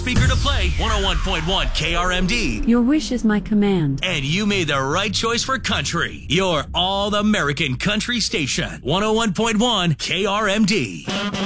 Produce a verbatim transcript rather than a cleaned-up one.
Speaker to play one oh one point one K R M D. Your wish is my command. And you made the right choice for country. Your all-American country station. one oh one point one K R M D.